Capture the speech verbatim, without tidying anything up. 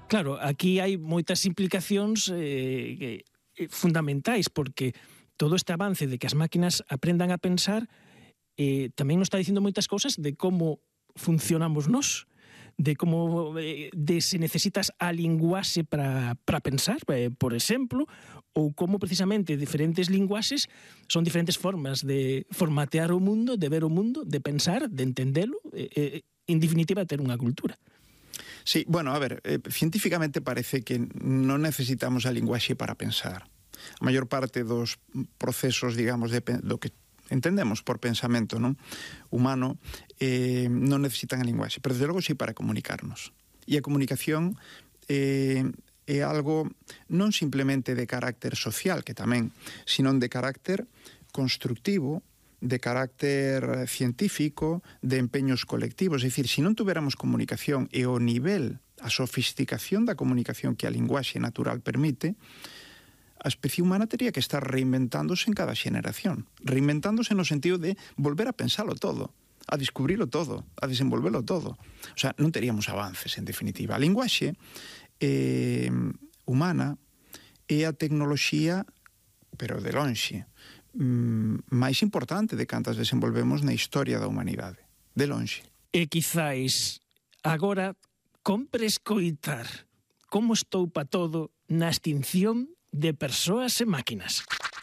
Claro, aquí hai moitas implicacións eh, eh, fundamentais, porque todo este avance de que as máquinas aprendan a pensar eh, tamén nos está dicindo moitas cousas de como funcionamos nós, de como eh, de se necesitas a linguaxe para para pensar, eh, por exemplo, ou como precisamente diferentes linguaxes son diferentes formas de formatear o mundo, de ver o mundo, de pensar, de entendelo, eh, eh, en definitiva, ter unha cultura. Sí, bueno, a ver, eh, científicamente parece que non necesitamos a linguaxe para pensar. A maior parte dos procesos, digamos, de, do que entendemos por pensamento, non, humano, eh, non necesitan a linguaxe, pero desde logo sí para comunicarnos. E a comunicación eh, é algo non simplemente de carácter social, que tamén, sino de carácter constructivo, de carácter científico, de empeños colectivos. É dicir, se non tuveramos comunicación e o nivel, a sofisticación da comunicación que a linguaxe natural permite, a especie humana tería que estar reinventándose en cada xeneración. Reinventándose no sentido de volver a pensalo todo, a descubrilo todo, a desenvolvelo todo. O sea, non teríamos avances, en definitiva. A linguaxe eh, humana é a tecnoloxía, pero de lonxe, mm, máis importante de cantas desenvolvemos na historia da humanidade. De lonxe. E quizáis agora compre escoitar como estou pa todo na extinción de persoas e máquinas.